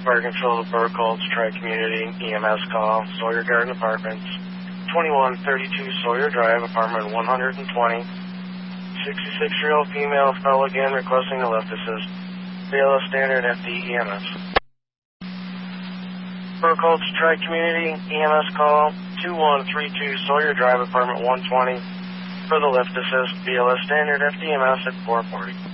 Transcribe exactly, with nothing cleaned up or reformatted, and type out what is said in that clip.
Fire Control to Burkholz, Tri-Community, E M S call, Sawyer Garden Apartments, twenty-one thirty-two Sawyer Drive, apartment one hundred twenty. sixty-six-year-old female fell again requesting a lift assist. B L S Standard F D E M S. Burkholz, Tri-Community, E M S call, two one three two Sawyer Drive, apartment one twenty. For the lift assist, B L S Standard F D E M S at four forty.